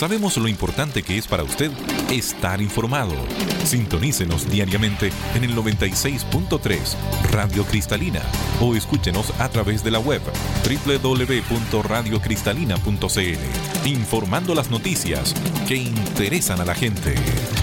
Sabemos lo importante que es para usted estar informado. Sintonícenos diariamente en el 96.3 Radio Cristalina o escúchenos a través de la web www.radiocristalina.cl, informando las noticias que interesan a la gente.